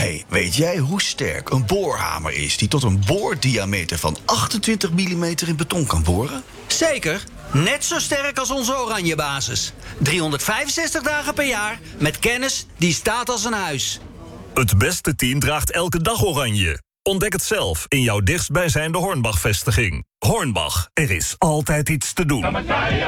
Hey, weet jij hoe sterk een boorhamer is die tot een boordiameter van 28 mm in beton kan boren? Zeker. Net zo sterk als onze Oranje basis. 365 dagen per jaar met kennis die staat als een huis. Het beste team draagt elke dag oranje. Ontdek het zelf in jouw dichtstbijzijnde Hornbach-vestiging. Hornbach, er is altijd iets te doen.